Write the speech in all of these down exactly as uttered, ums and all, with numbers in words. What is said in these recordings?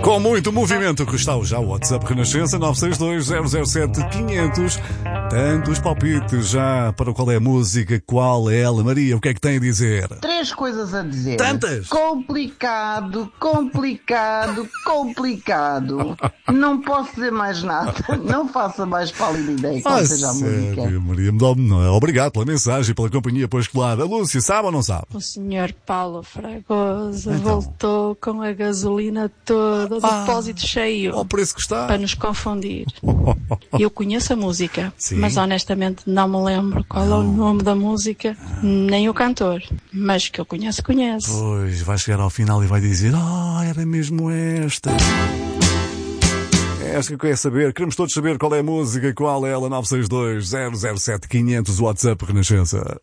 Com muito movimento que está já o WhatsApp Renascença nove seis dois zero zero sete quinhentos. Tantos palpites já para qual é a música, qual é ela. Maria, o que é que tem a dizer? Três coisas a dizer. Tantas? Complicado, complicado, complicado. Não posso dizer mais nada. Não faça mais pálida ideia qual Ah, seja a música. sério, Maria, não, é? Obrigado pela mensagem e pela companhia, pois claro. A Lúcia, sabe ou não sabe? O senhor Paulo Fragoso Então. voltou com a gasolina toda, o Ah. depósito cheio, Ao preço que está. para nos confundir. Eu conheço a música, Sim. mas honestamente não me lembro qual é o nome da música, nem o cantor. Mas que eu conheço, conheço. Pois, vai chegar ao final e vai dizer, ah, era mesmo esta. É esta que eu quero saber. Queremos todos saber qual é a música, qual é ela. Nove seis dois zero zero sete quinhentos, WhatsApp Renascença.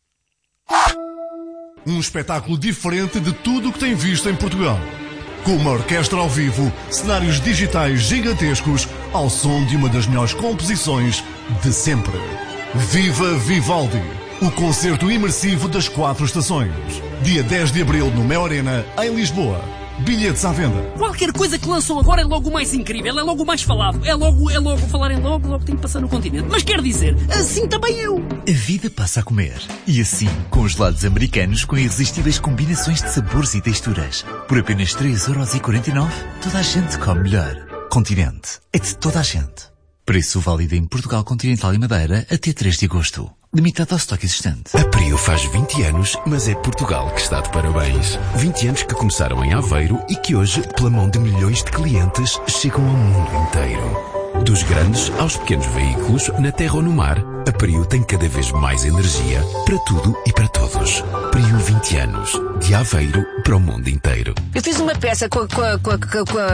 Um espetáculo diferente de tudo o que tem visto em Portugal. Com uma orquestra ao vivo, cenários digitais gigantescos, ao som de uma das melhores composições de sempre. Viva Vivaldi! O concerto imersivo das quatro estações. Dia dez de abril no Mel Arena, em Lisboa. Bilhetes à venda. Qualquer coisa que lançam agora é logo o mais incrível, é logo o mais falado, é logo, é logo falarem logo, logo tem que passar no continente. Mas quer dizer, assim também eu. A vida passa a comer. E assim, com gelados americanos com irresistíveis combinações de sabores e texturas. Por apenas três euros e quarenta e nove, toda a gente come melhor. Continente. É de toda a gente. Preço válido em Portugal Continental e Madeira até três de agosto. Limitado ao estoque existente. A Prio faz vinte anos, mas é Portugal que está de parabéns. vinte anos que começaram em Aveiro e que hoje, pela mão de milhões de clientes, chegam ao mundo inteiro. Dos grandes aos pequenos veículos, na terra ou no mar, a Prio tem cada vez mais energia para tudo e para todos. Prio vinte anos, de Aveiro para o mundo inteiro. Eu fiz uma peça com a... com a... com a... com a... com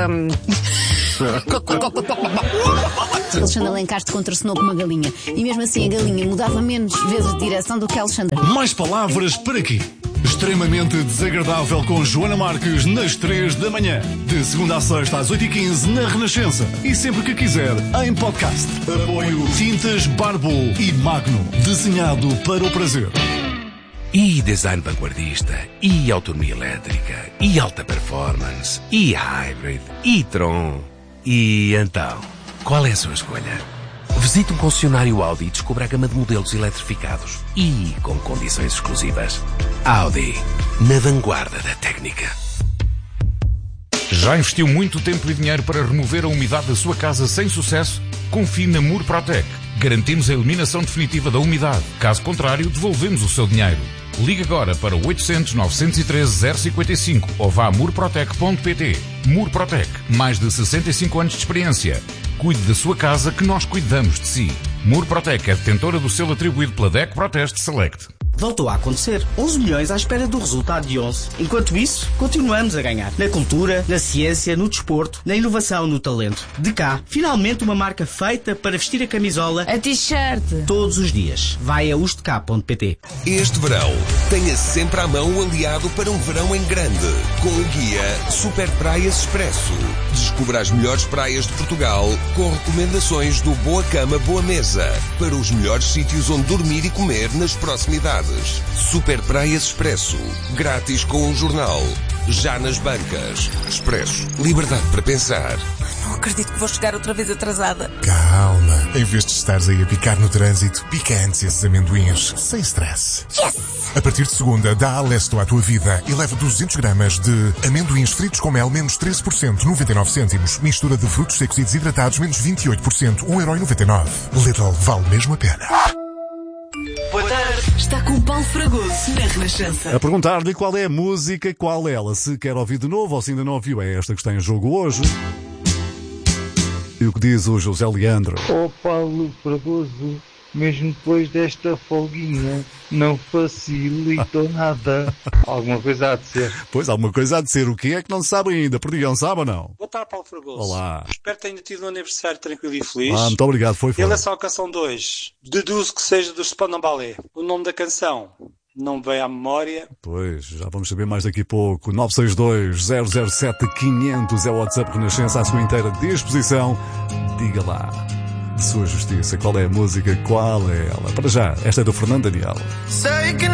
a... Alexandre Alencastre contracenou com uma galinha. E mesmo assim a galinha mudava menos vezes de direção do que Alexandre. Mais palavras para quê? Extremamente desagradável com Joana Marques nas três da manhã. De segunda a sexta às oito e quinze na Renascença. E sempre que quiser, em podcast. Apoio Tintas Barbo e Magno. Desenhado para o prazer. E design vanguardista, e autonomia elétrica, e alta performance, e hybrid, e Tron. E então, qual é a sua escolha? Visite um concessionário Audi e descubra a gama de modelos eletrificados e com condições exclusivas. Audi, na vanguarda da técnica. Já investiu muito tempo e dinheiro para remover a umidade da sua casa sem sucesso? Confie na Murprotec. Garantimos a eliminação definitiva da umidade. Caso contrário, devolvemos o seu dinheiro. Ligue agora para o oitocentos, novecentos e treze, zero cinquenta e cinco ou vá a murprotec ponto pt. Murprotec, mais de sessenta e cinco anos de experiência. Cuide da sua casa que nós cuidamos de si. Murprotec é detentora do selo atribuído pela D E C Proteste Select. Voltou a acontecer. onze milhões à espera do resultado de onze. Enquanto isso, continuamos a ganhar. Na cultura, na ciência, no desporto, na inovação, no talento. De cá, finalmente uma marca feita para vestir a camisola, A t-shirt. todos os dias. Vai a ustk ponto pt. Este verão, tenha sempre à mão o aliado para um verão em grande. Com o guia Super Praias Expresso. Descubra as melhores praias de Portugal com recomendações do Boa Cama, Boa Mesa. Para os melhores sítios onde dormir e comer nas proximidades. Super Praias Expresso. Grátis com o jornal. Já nas bancas. Expresso. Liberdade para pensar. Não acredito que vou chegar outra vez atrasada. Calma. Em vez de estares aí a picar no trânsito, pica antes esses amendoins. Sem stress. Yes! A partir de segunda, dá Alesto à tua vida e leva duzentos gramas de amendoins fritos com mel, menos treze por cento, noventa e nove cêntimos. Mistura de frutos secos e desidratados, menos vinte e oito por cento, um euro e noventa e nove. Lidl, vale mesmo a pena. Boa tarde. Está com o Paulo Fragoso na Renascença. A perguntar-lhe qual é a música, qual é ela. Se quer ouvir de novo ou se ainda não ouviu, é esta que está em jogo hoje. E o que diz o José Leandro? Oh Paulo Fragoso, mesmo depois desta folguinha, não facilitou nada. Alguma coisa há de ser. Pois, alguma coisa há de ser. O que é que não se sabe ainda? Perdigão, sabe ou não? Boa tarde, Paulo Fragoso. Olá. Espero que tenha tido um aniversário tranquilo e feliz. Ah, muito obrigado. Foi, foi. Ele é só a canção dois. Deduzo que seja do Spanambalé. O nome da canção não me vem à memória. Pois, já vamos saber mais daqui a pouco. nove seis dois zero zero sete quinhentos é o WhatsApp Renascença à sua inteira disposição. Diga lá, de sua justiça, qual é a música, qual é ela. Para já, esta é do Fernando Daniel. Sei que